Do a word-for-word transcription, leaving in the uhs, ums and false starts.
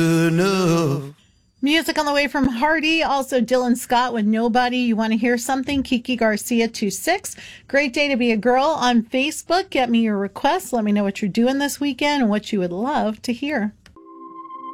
enough. Music on the way from Hardy. Also, Dylan Scott with Nobody. You want to hear something? Kiki Garcia two six. Great Day to Be a Girl on Facebook. Get me your requests. Let me know what you're doing this weekend and what you would love to hear.